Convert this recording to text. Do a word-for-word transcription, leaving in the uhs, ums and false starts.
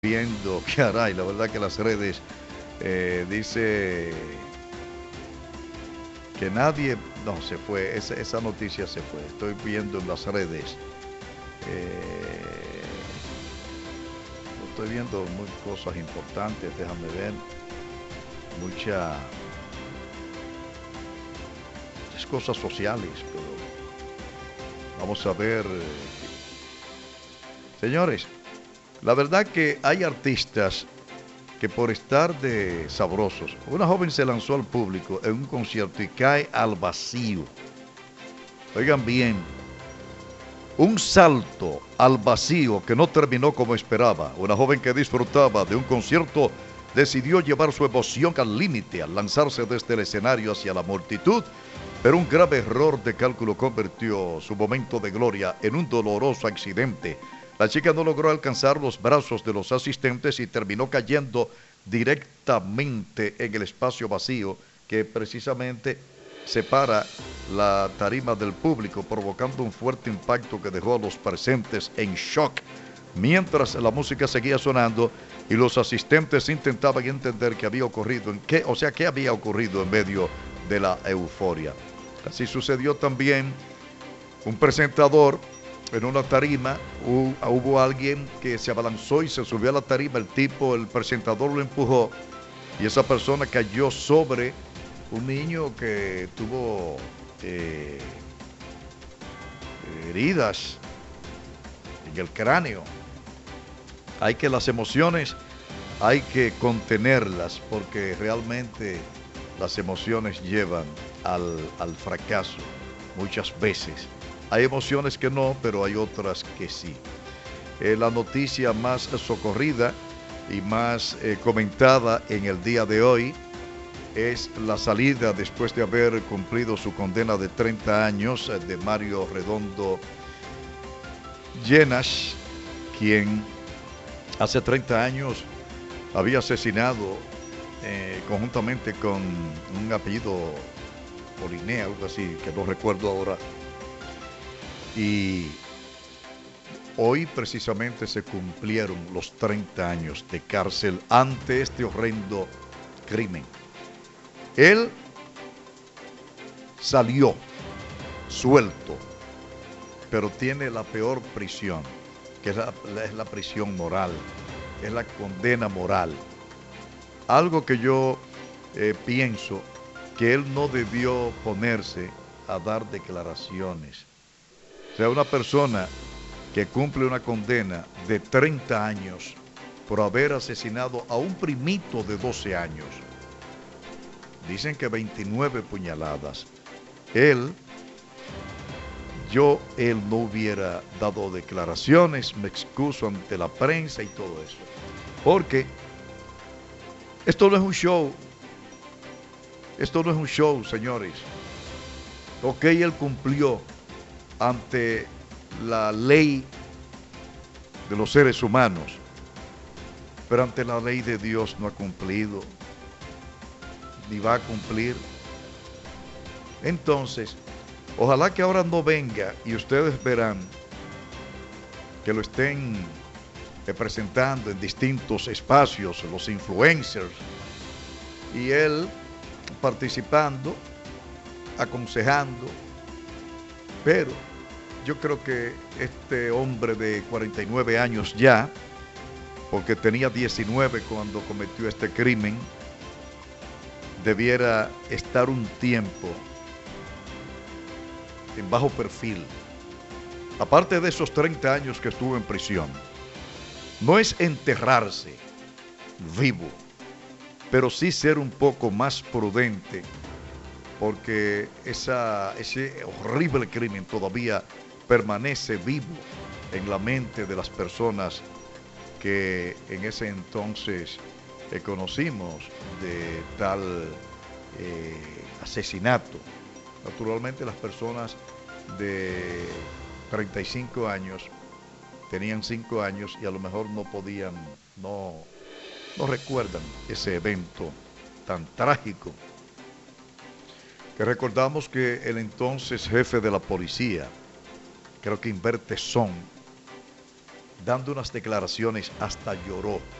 Viendo, caray, la verdad que las redes eh, dice que nadie, no, se fue, esa, esa noticia se fue, estoy viendo en las redes, eh, estoy viendo muy cosas importantes, déjame ver, muchas, muchas cosas sociales, pero vamos a ver, eh, señores, la verdad que hay artistas que por estar de sabrosos, una joven se lanzó al público en un concierto y cae al vacío. Oigan bien, un salto al vacío que no terminó como esperaba. Una joven que disfrutaba de un concierto decidió llevar su emoción al límite al lanzarse desde el escenario hacia la multitud, pero un grave error de cálculo convirtió su momento de gloria en un doloroso accidente. La chica no logró alcanzar los brazos de los asistentes y terminó cayendo directamente en el espacio vacío que precisamente separa la tarima del público, provocando un fuerte impacto que dejó a los presentes en shock. Mientras la música seguía sonando y los asistentes intentaban entender qué había ocurrido, en qué, o sea, qué había ocurrido en medio de la euforia. Así sucedió también un presentador en una tarima, hubo alguien que se abalanzó y se subió a la tarima, el tipo, el presentador lo empujó y esa persona cayó sobre un niño que tuvo eh, heridas en el cráneo. Hay que las emociones, hay que contenerlas porque realmente las emociones llevan al, al fracaso muchas veces. Hay emociones que no, pero hay otras que sí. Eh, la noticia más socorrida y más eh, comentada en el día de hoy es la salida después de haber cumplido su condena de treinta años de Mario Redondo Llenas, quien hace treinta años había asesinado eh, conjuntamente con un apellido Poliné, algo así, que no recuerdo ahora. Y hoy precisamente se cumplieron los treinta años de cárcel ante este horrendo crimen. Él salió suelto, pero tiene la peor prisión, que es la, es la prisión moral, es la condena moral. Algo que yo eh, pienso que él no debió ponerse a dar declaraciones. O sea, una persona que cumple una condena de treinta años por haber asesinado a un primito de doce años. Dicen que veintinueve puñaladas. Él, yo, él no hubiera dado declaraciones, me excuso ante la prensa y todo eso. Porque esto no es un show. Esto no es un show, señores. Ok, él cumplió ante la ley de los seres humanos, pero ante la ley de Dios no ha cumplido, ni va a cumplir. Entonces, ojalá que ahora no venga y ustedes verán que lo estén presentando en distintos espacios, los influencers, y él participando, aconsejando, pero yo creo que este hombre de cuarenta y nueve años ya, porque tenía diecinueve cuando cometió este crimen, debiera estar un tiempo en bajo perfil. Aparte de esos treinta años que estuvo en prisión, no es enterrarse vivo, pero sí ser un poco más prudente, porque esa, ese horrible crimen todavía permanece vivo en la mente de las personas que en ese entonces eh, conocimos de tal eh, asesinato. Naturalmente las personas de treinta y cinco años tenían cinco años y a lo mejor no podían, no, no recuerdan ese evento tan trágico. Que recordamos que el entonces jefe de la policía, creo que Inver Tezón, dando unas declaraciones, hasta lloró.